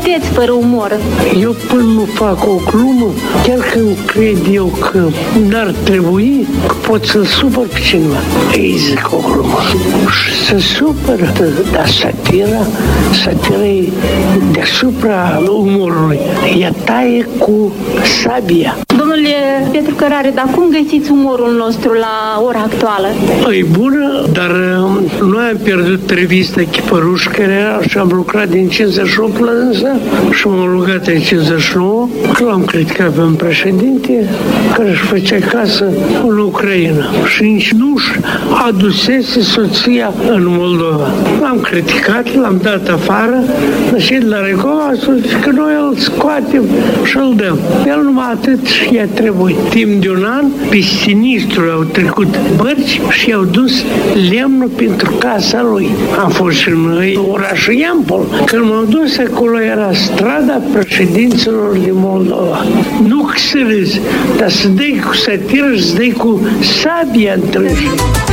vieți fără umor. Eu până nu fac o glumă, chiar când cred eu că n-ar trebui, pot să-l supăr pe cineva. Îi zic o glumă. Și se supără. Dar satira e deasupra umorului. Ea taie cu sabia. Domnule Petru Cărare, dar cum găsiți umorul nostru la ora actuală? E bună, dar noi am pierdut revista Chipăruș, care era și am lucrat din 58 la însă și m-am rugat în 59, că l-am criticat pe un președinte care își făcea casă în Ucraina și nici nu-și adusese soția în Moldova. L-am criticat, l-am dat afară, și de la Recova a spus că noi îl scoatem și îl dăm. El numai atât i-a trebuit. Timp de un an, pe sinistru au trecut bărci și i-au dus lemnul pentru casa lui. Am fost și în orașul Iampol. Când m-am dus acolo, era strada președinților din Moldova. Nu că să râzi, dar să dai cu satiră și să dai cu sabia între